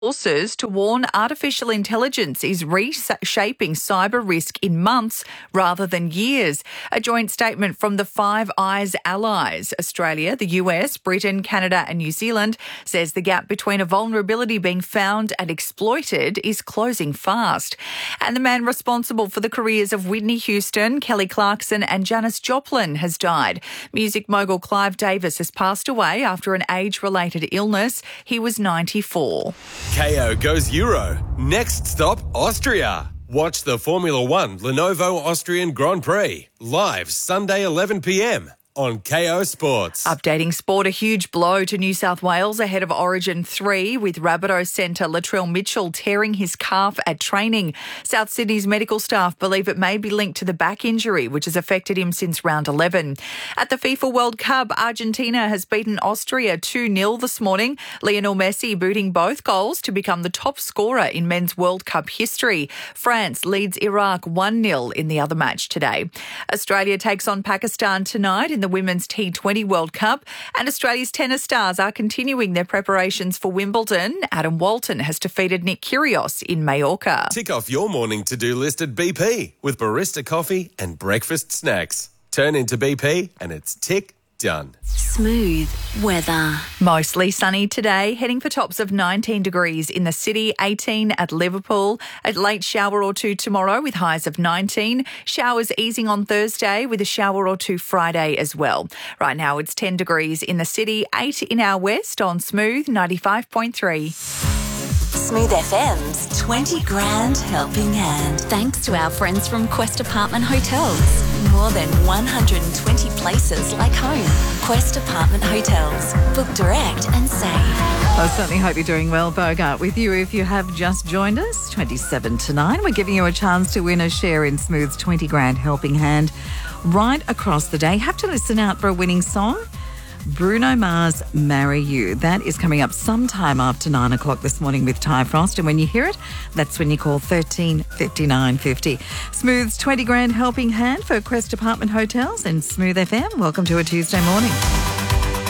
Sources to warn artificial intelligence is reshaping cyber risk in months rather than years. A joint statement from the Five Eyes allies, Australia, the US, Britain, Canada and New Zealand, says the gap between a vulnerability being found and exploited is closing fast. And the man responsible for the careers of Whitney Houston, Kelly Clarkson and Janis Joplin has died. Music mogul Clive Davis has passed away after an age-related illness. He was 94. KO goes Euro. Next stop, Austria. Watch the Formula One Lenovo Austrian Grand Prix live Sunday 11 p.m. on KO Sports. Updating sport, a huge blow to New South Wales ahead of Origin 3 with Rabbitoh centre Latrell Mitchell tearing his calf at training. South Sydney's medical staff believe it may be linked to the back injury which has affected him since round 11. At the FIFA World Cup, Argentina has beaten Austria 2-0 this morning. Lionel Messi booting both goals to become the top scorer in men's World Cup history. France leads Iraq 1-0 in the other match today. Australia takes on Pakistan tonight in the Women's T20 World Cup, and Australia's tennis stars are continuing their preparations for Wimbledon. Adam Walton has defeated Nick Kyrgios in Mallorca. Tick off your morning to-do list at BP with barista coffee and breakfast snacks. Turn into BP and it's tick done. Smooth weather. Mostly sunny today, heading for tops of 19 degrees in the city, 18 at Liverpool. A late shower or two tomorrow with highs of 19. Showers easing on Thursday with a shower or two Friday as well. Right now it's 10 degrees in the city, 8 in our west on Smooth 95.3. Smooth FM's 20 Grand Helping Hand. Thanks to our friends from Quest Apartment Hotels. More than 120 places like home. Quest Apartment Hotels. Book direct and save. I certainly hope you're doing well. Bogart with you if you have just joined us. 27 to 9. We're giving you a chance to win a share in Smooth's 20 Grand Helping Hand right across the day. Have to listen out for a winning song. Bruno Mars, Marry You. That is coming up sometime after 9 o'clock this morning with Ty Frost. And when you hear it, that's when you call 13 59 50. Smooth's 20 Grand Helping Hand for Quest Apartment Hotels and Smooth FM. Welcome to a Tuesday morning.